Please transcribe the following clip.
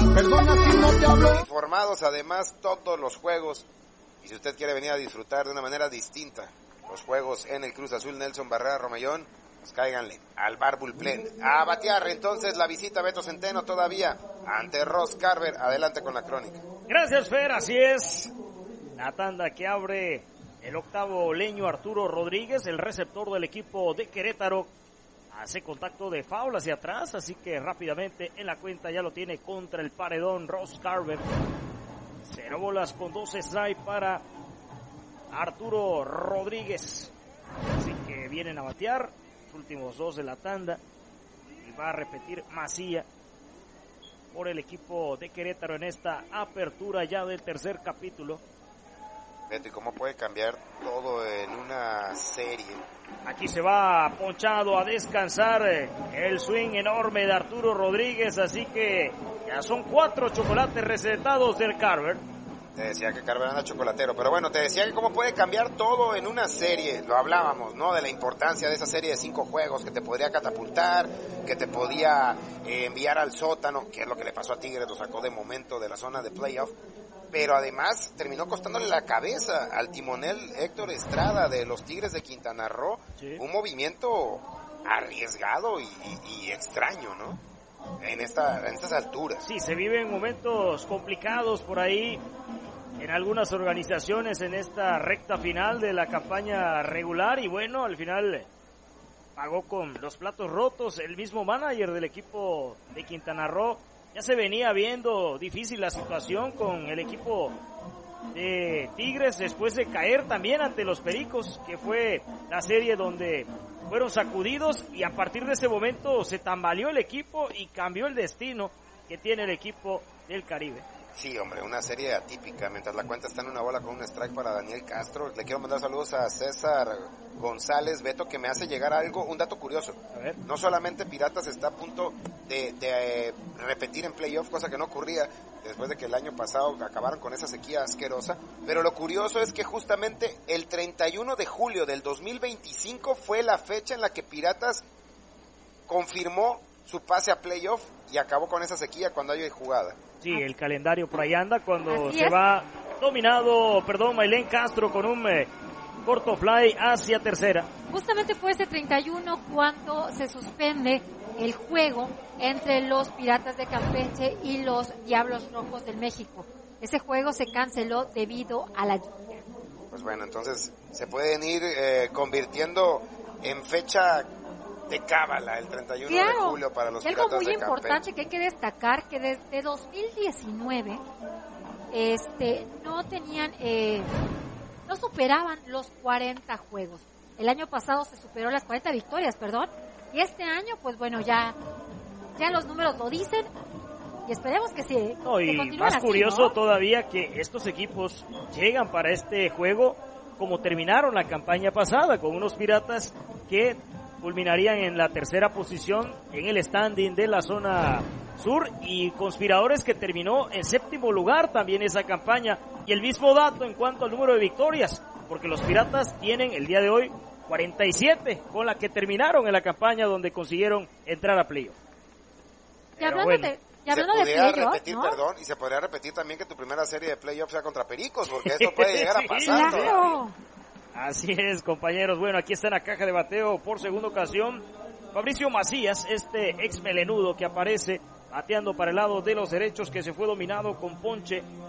Perdona si no te hablo. Informados además todos los juegos. Y si usted quiere venir a disfrutar de una manera distinta los juegos en el Cruz Azul Nelson Barrera Romellón, pues cáiganle al Bar Bullpen a batear. Entonces la visita Beto Centeno todavía ante Ross Carver. Adelante con la crónica. Gracias, Fer, así es. La tanda que abre el octavo leño Arturo Rodríguez, el receptor del equipo de Querétaro, hace contacto de foul hacia atrás, así que rápidamente en la cuenta ya lo tiene contra el paredón Ross Carver. 0 bolas con 2 strikes para Arturo Rodríguez. Así que vienen a batear los últimos 2 de la tanda y va a repetir Macía por el equipo de Querétaro en esta apertura ya del tercer capítulo. Beto, ¿y cómo puede cambiar todo en una serie? Aquí se va ponchado a descansar el swing enorme de Arturo Rodríguez, así que ya son 4 chocolates recetados del Carver. Te decía que Carver anda chocolatero, pero bueno, te decía que cómo puede cambiar todo en una serie. Lo hablábamos, ¿no? De la importancia de esa serie de 5 juegos que te podría catapultar, que te podía enviar al sótano, que es lo que le pasó a Tigres, lo sacó de momento de la zona de playoff. Pero además terminó costándole la cabeza al timonel Héctor Estrada de los Tigres de Quintana Roo. Sí. Un movimiento arriesgado y extraño, ¿no? En estas alturas. Sí, se viven momentos complicados por ahí en algunas organizaciones en esta recta final de la campaña regular y bueno, al final pagó con los platos rotos el mismo manager del equipo de Quintana Roo. Ya se venía viendo difícil la situación con el equipo de Tigres después de caer también ante los Pericos, que fue la serie donde fueron sacudidos y a partir de ese momento se tambaleó el equipo y cambió el destino que tiene el equipo del Caribe. Sí, hombre, una serie atípica. Mientras la cuenta está en una bola con un strike para Daniel Castro. Le quiero mandar saludos a César González, Beto, que me hace llegar un dato curioso. A ver. No solamente Piratas está a punto de repetir en playoff, cosa que no ocurría después de que el año pasado acabaron con esa sequía asquerosa, pero lo curioso es que justamente el 31 de julio del 2025 fue la fecha en la que Piratas confirmó su pase a playoff y acabó con esa sequía cuando hay jugada. Sí, el calendario por ahí anda cuando Así se es. va dominado, Mailén Castro con un corto fly hacia tercera. Justamente fue ese 31 cuando se suspende el juego entre los Piratas de Campeche y los Diablos Rojos del México. Ese juego se canceló debido a la lluvia. Pues bueno, entonces se pueden ir convirtiendo en fecha de cábala el 31 de julio para los Piratas de Campeche. Algo muy importante que hay que destacar, que desde 2019 no superaban los 40 juegos. El año pasado se superó las 40 victorias, perdón, y este año, pues bueno, ya los números lo dicen y esperemos que sí. No, y más así, curioso, ¿no? Todavía que estos equipos llegan para este juego como terminaron la campaña pasada, con unos Piratas que culminarían en la tercera posición en el standing de la zona sur y Conspiradores que terminó en séptimo lugar también esa campaña. Y el mismo dato en cuanto al número de victorias, porque los Piratas tienen el día de hoy 47 con la que terminaron en la campaña donde consiguieron entrar a playoff. Y hablando de playoff, ¿no? Perdón, y se podría repetir también que tu primera serie de playoff sea contra Pericos, porque esto puede llegar a pasar. Claro. Así es, compañeros. Bueno, aquí está en la caja de bateo por segunda ocasión Fabricio Macías, ex melenudo que aparece bateando para el lado de los derechos, que se fue dominado con ponche